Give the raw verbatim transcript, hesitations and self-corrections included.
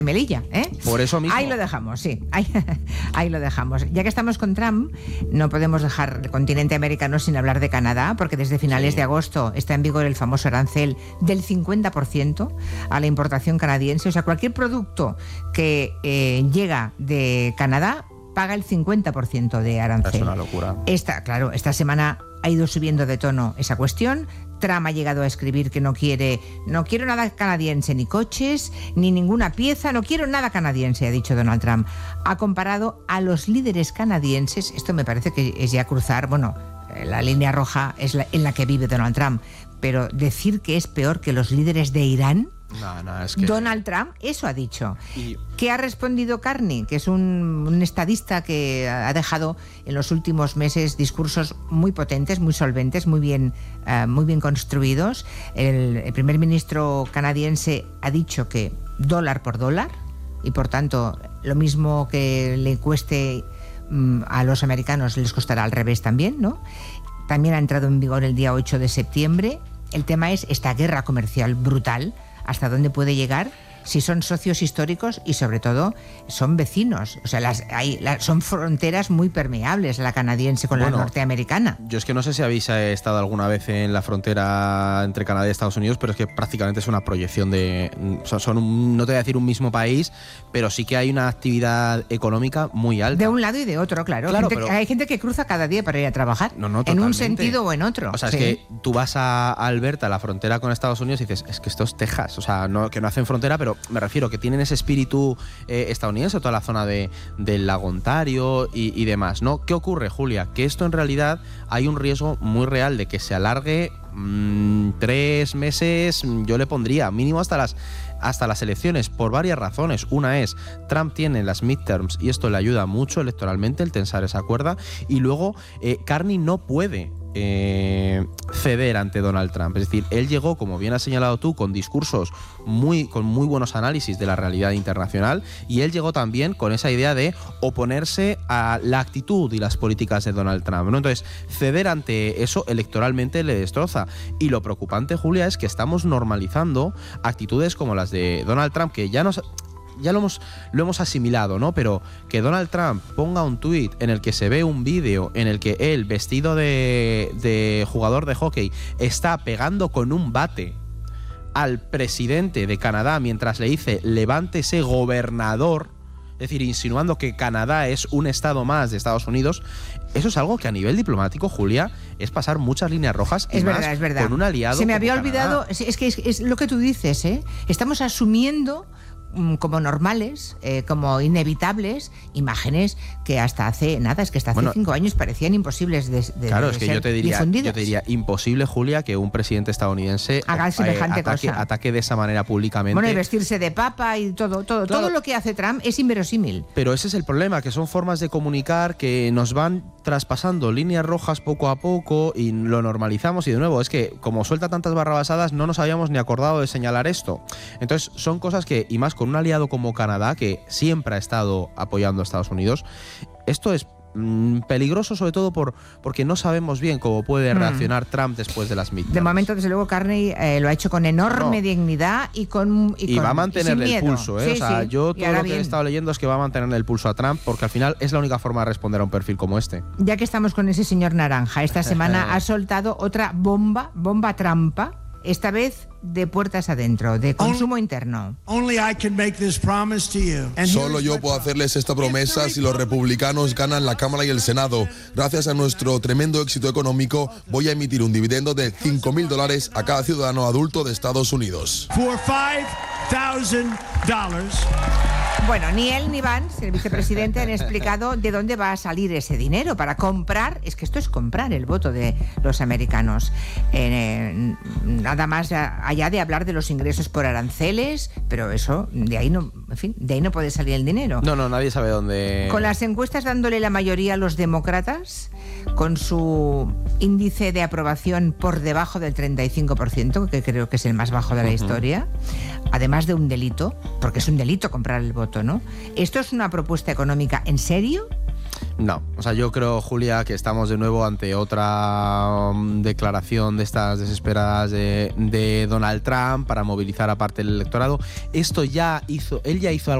Melilla, ¿eh? Por eso mismo. Ahí lo dejamos, sí. Ahí, ahí lo dejamos. Ya que estamos con Trump, no podemos dejar el continente americano sin hablar de Canadá, porque desde finales Sí. de agosto está en vigor el famoso arancel del cincuenta por ciento a la importación canadiense. O sea, cualquier producto que eh, llega de Canadá paga el cincuenta por ciento de arancel. Es una locura. Esta, claro, esta semana ha ido subiendo de tono esa cuestión. Trump ha llegado a escribir que no quiere, no quiero nada canadiense, ni coches, ni ninguna pieza, no quiero nada canadiense, ha dicho Donald Trump. Ha comparado a los líderes canadienses, esto me parece que es ya cruzar, bueno, la línea roja es la, en la que vive Donald Trump, pero decir que es peor que los líderes de Irán. No, no, es que... Donald Trump, eso ha dicho. Y... ¿Qué ha respondido Carney? Que es un, un estadista que ha dejado en los últimos meses discursos muy potentes, muy solventes, muy bien, uh, muy bien construidos. El, el primer ministro canadiense ha dicho que dólar por dólar, y por tanto lo mismo que le cueste um, a los americanos les costará al revés también, ¿no? También ha entrado en vigor el día ocho de septiembre. El tema es esta guerra comercial brutal. ¿Hasta dónde puede llegar? Si son socios históricos y sobre todo son vecinos, o sea, las, hay, la, son fronteras muy permeables, la canadiense con bueno, la norteamericana. Yo es que no sé si habéis estado alguna vez en la frontera entre Canadá y Estados Unidos, pero es que prácticamente es una proyección de... Son, son un, no te voy a decir un mismo país, pero sí que hay una actividad económica muy alta. De un lado y de otro, claro. claro gente, pero... Hay gente que cruza cada día para ir a trabajar, no, no, en totalmente. un sentido o en otro. O sea, sí. es que tú vas a Alberta, la frontera con Estados Unidos, y dices, es que esto es Texas, o sea, no, que no hacen frontera, pero me refiero que tienen ese espíritu eh, estadounidense, toda la zona de, del lago Ontario y, y demás, ¿no? ¿Qué ocurre, Julia? Que esto en realidad hay un riesgo muy real de que se alargue mmm, tres meses, yo le pondría mínimo hasta las hasta las elecciones, por varias razones. Una es, Trump tiene las midterms y esto le ayuda mucho electoralmente el tensar esa cuerda, y luego eh, Carney no puede Eh, ceder ante Donald Trump. Es decir, él llegó, como bien has señalado tú, con discursos muy, con muy buenos análisis de la realidad internacional, y él llegó también con esa idea de oponerse a la actitud y las políticas de Donald Trump, ¿no? Entonces, ceder ante eso electoralmente le destroza. Y lo preocupante, Julia, es que estamos normalizando actitudes como las de Donald Trump, que ya nos... ya lo hemos, lo hemos asimilado, ¿no? Pero que Donald Trump ponga un tuit en el que se ve un vídeo en el que él, vestido de, de jugador de hockey, está pegando con un bate al presidente de Canadá mientras le dice levántese gobernador, es decir, insinuando que Canadá es un estado más de Estados Unidos. Eso es algo que a nivel diplomático, Julia, es pasar muchas líneas rojas. Es y verdad, más es verdad. Con un aliado. Se me como había Canadá. olvidado, es, es que es, es lo que tú dices, ¿eh? Estamos asumiendo como normales, eh, como inevitables, imágenes que hasta hace nada, es que hasta hace bueno, cinco años parecían imposibles de, de Claro, de es que ser yo te diría, difundidas. yo te diría imposible, Julia, que un presidente estadounidense haga semejante eh, ataque, cosa. ataque de esa manera públicamente. Bueno, y vestirse de papa y todo, todo, claro, todo lo que hace Trump es inverosímil. Pero ese es el problema, que son formas de comunicar que nos van traspasando líneas rojas poco a poco y lo normalizamos, y de nuevo, es que como suelta tantas barrabasadas no nos habíamos ni acordado de señalar esto. Entonces son cosas que, y más con un aliado como Canadá, que siempre ha estado apoyando a Estados Unidos, esto es mmm, peligroso, sobre todo por porque no sabemos bien cómo puede reaccionar mm. Trump después de las midterms. De momento, desde luego, Carney eh, lo ha hecho con enorme no. dignidad y con y, y con, va a mantenerle y el pulso, ¿eh? Sí, o sea, sí. yo todo lo que bien. he estado leyendo es que va a mantenerle el pulso a Trump, porque al final es la única forma de responder a un perfil como este. Ya que estamos con ese señor naranja, esta semana ha soltado otra bomba, bomba trampa, esta vez de puertas adentro, de consumo interno. Solo yo puedo hacerles esta promesa si los republicanos ganan la Cámara y el Senado. Gracias a nuestro tremendo éxito económico, voy a emitir un dividendo de cinco mil dólares a cada ciudadano adulto de Estados Unidos. Bueno, ni él ni Vance, el vicepresidente, han explicado de dónde va a salir ese dinero para comprar. Es que esto es comprar el voto de los americanos. Eh, nada más allá de hablar de los ingresos por aranceles, pero eso, de ahí no, en fin, de ahí no puede salir el dinero. No, no, nadie sabe dónde. Con las encuestas dándole la mayoría a los demócratas, con su índice de aprobación por debajo del treinta y cinco por ciento, que creo que es el más bajo de la uh-huh. historia, además de un delito, porque es un delito comprar el voto, ¿no? ¿Esto es una propuesta económica en serio? No, o sea, yo creo, Julia, que estamos de nuevo ante otra um, declaración de estas desesperadas de, de Donald Trump para movilizar a parte del electorado. Esto ya hizo, él ya hizo algo